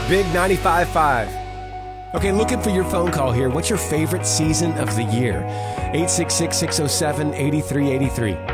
Big 95.5. Okay, looking for your phone call here. What's your favorite season of the year? 866-607-8383.